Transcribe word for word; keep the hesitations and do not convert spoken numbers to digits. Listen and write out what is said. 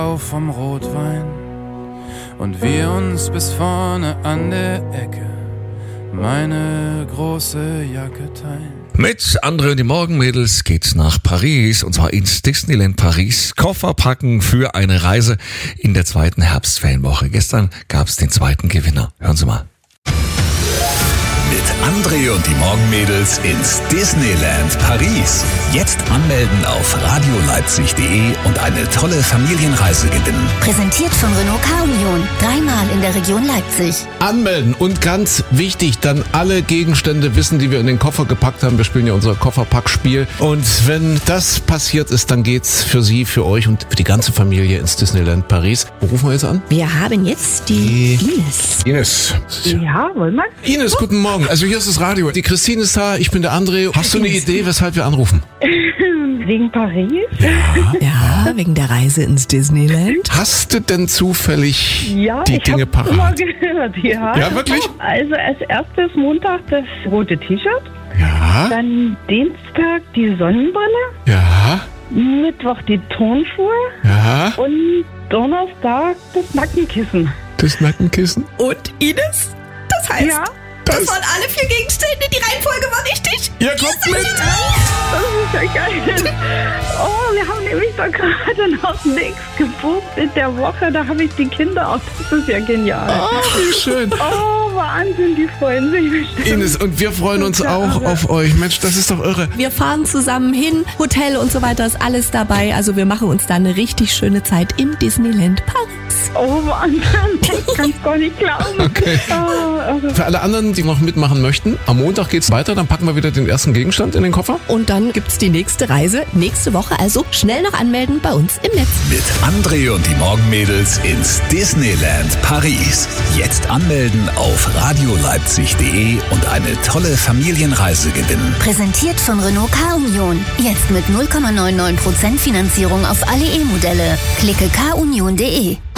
vom Rotwein und wir uns bis vorne an der Ecke meine große Jacke teilen. Mit André und die Morgenmädels geht's nach Paris, und zwar ins Disneyland Paris. Koffer packen für eine Reise in der zweiten Herbstferienwoche. Gestern gab's den zweiten Gewinner. Hören Sie mal. Mit André und die Morgenmädels ins Disneyland Paris. Jetzt anmelden auf radioleipzig punkt de und eine tolle Familienreise gewinnen. Präsentiert von Renault Car Union. Dreimal in der Region Leipzig. Anmelden und ganz wichtig, dann alle Gegenstände wissen, die wir in den Koffer gepackt haben. Wir spielen ja unser Kofferpackspiel. Und wenn das passiert ist, dann geht's für Sie, für euch und für die ganze Familie ins Disneyland Paris. Wo rufen wir jetzt an? Wir haben jetzt die, die Ines. Ines. Ja, wollen wir? Ines, guten Morgen. Also hier ist das Radio. Die Christine ist da, ich bin der André. Hast du eine Idee, weshalb wir anrufen? Wegen Paris? Ja. Ja, wegen der Reise ins Disneyland. Hast du denn zufällig Ja, die ich Dinge hab's immer parat? gehört, ja. Ja, wirklich? Also als erstes Montag das rote T-Shirt, Ja, dann Dienstag die Sonnenbrille, ja, Mittwoch die Turnschuhe ja. und Donnerstag das Nackenkissen. Das Nackenkissen? Und Ines, das heißt, Ja, das waren alle vier Gegenstände. Die Reihenfolge war richtig. Ihr kommt mit! das ist ja geil. Oh, wir haben nämlich da gerade noch nichts gebucht in der Woche. Da habe ich die Kinder auch. Das ist ja genial. Ach, wie schön. Oh, Wahnsinn, die freuen sich bestimmt. Ines, und wir freuen uns auch auf euch. Mensch, das ist doch irre. Wir fahren zusammen hin, Hotel und so weiter ist alles dabei. Also wir machen uns da eine richtig schöne Zeit im Disneyland Paris. Oh, Wahnsinn. Ich kann es gar nicht glauben. Okay. Oh, also. Für alle anderen, die noch mitmachen möchten, am Montag geht's weiter. Dann packen wir wieder den ersten Gegenstand in den Koffer. Und dann gibt's die nächste Reise nächste Woche. Also schnell noch anmelden bei uns im Netz. Mit André und die Morgenmädels ins Disneyland Paris. Jetzt anmelden auf radioleipzig punkt de und eine tolle Familienreise gewinnen. Präsentiert von Renault Car Union. Jetzt mit null Komma neunundneunzig Prozent Finanzierung auf alle E-Modelle. Klicke car union punkt de.